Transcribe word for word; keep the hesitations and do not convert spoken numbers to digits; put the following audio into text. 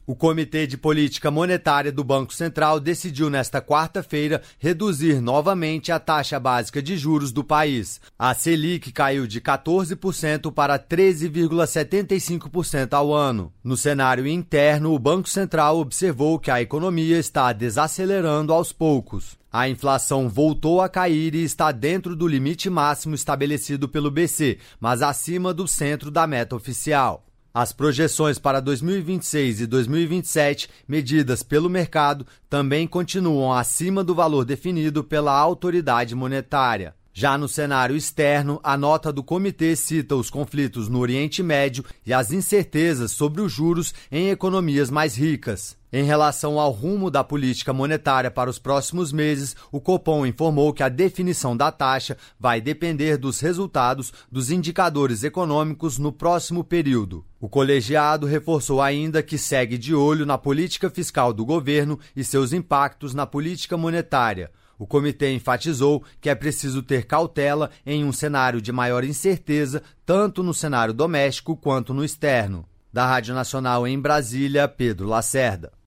O Comitê de Política Monetária do Banco Central decidiu nesta quarta-feira reduzir novamente a taxa básica de juros do país. A Selic caiu de quatorze por cento para treze vírgula setenta e cinco por cento ao ano. No cenário interno, o Banco Central observou que a economia está desacelerando aos poucos. A inflação voltou a cair e está dentro do limite máximo estabelecido pelo B C, mas acima do centro da meta oficial. As projeções para dois mil e vinte e seis e dois mil e vinte e sete, medidas pelo mercado, também continuam acima do valor definido pela autoridade monetária. Já no cenário externo, a nota do comitê cita os conflitos no Oriente Médio e as incertezas sobre os juros em economias mais ricas. Em relação ao rumo da política monetária para os próximos meses, o Copom informou que a definição da taxa vai depender dos resultados dos indicadores econômicos no próximo período. O colegiado reforçou ainda que segue de olho na política fiscal do governo e seus impactos na política monetária. O comitê enfatizou que é preciso ter cautela em um cenário de maior incerteza, tanto no cenário doméstico quanto no externo. Da Rádio Nacional em Brasília, Pedro Lacerda.